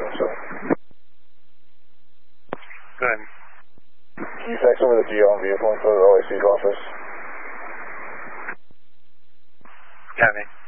section, so. Good. Can you fax over the GL on vehicle info to the OIC's office? Copy.